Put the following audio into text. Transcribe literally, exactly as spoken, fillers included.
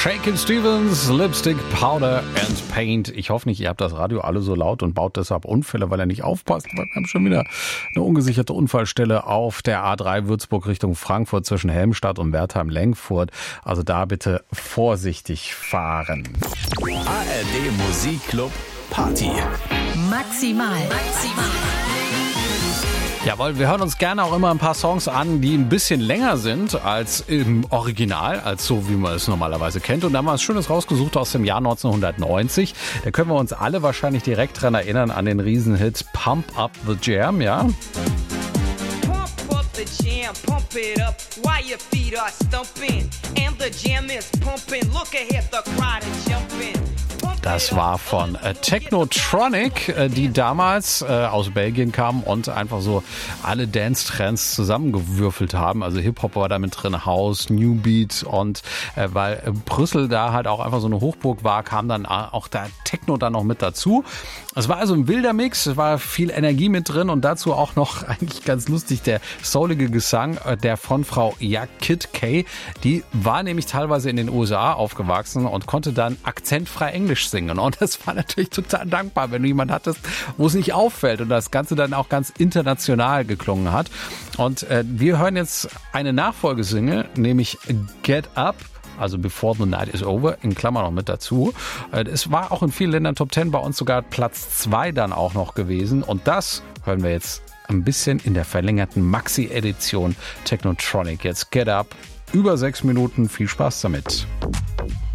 Shakin' Stevens, Lipstick, Powder and Paint. Ich hoffe nicht, ihr habt das Radio alle so laut und baut deshalb Unfälle, weil er nicht aufpasst. Weil wir haben schon wieder eine ungesicherte Unfallstelle auf der A drei Würzburg Richtung Frankfurt zwischen Helmstadt und Wertheim-Lenkfurt. Also da bitte vorsichtig fahren. A R D Musikclub Party. Maximal. Maximal. Jawohl, wir hören uns gerne auch immer ein paar Songs an, die ein bisschen länger sind als im Original, als so wie man es normalerweise kennt. Und da haben wir was Schönes rausgesucht aus dem Jahr neunzehnhundertneunzig. Da können wir uns alle wahrscheinlich direkt dran erinnern an den Riesenhit Pump Up the Jam, ja? Pump up the jam, pump it up while your feet are stumping. And the jam is pumping, look ahead, the crowd is jumping. Das war von äh, Technotronic, äh, die damals äh, aus Belgien kamen und einfach so alle Dance-Trends zusammengewürfelt haben. Also Hip-Hop war da mit drin, House, New Beat und äh, weil äh, Brüssel da halt auch einfach so eine Hochburg war, kam dann auch da Techno dann noch mit dazu. Es war also ein wilder Mix, es war viel Energie mit drin und dazu auch noch eigentlich ganz lustig der soulige Gesang äh, der Frontfrau Ja Kid Kay. Die war nämlich teilweise in den U S A aufgewachsen und konnte dann akzentfrei Englisch singen. Und das war natürlich total dankbar, wenn du jemanden hattest, wo es nicht auffällt und das Ganze dann auch ganz international geklungen hat. Und äh, wir hören jetzt eine Nachfolgesingle, nämlich Get Up. Also Before the Night is Over, in Klammern noch mit dazu. Es war auch in vielen Ländern Top Ten, bei uns sogar Platz zwei dann auch noch gewesen. Und das hören wir jetzt ein bisschen in der verlängerten Maxi-Edition Technotronic. Jetzt Get Up, über sechs Minuten, viel Spaß damit.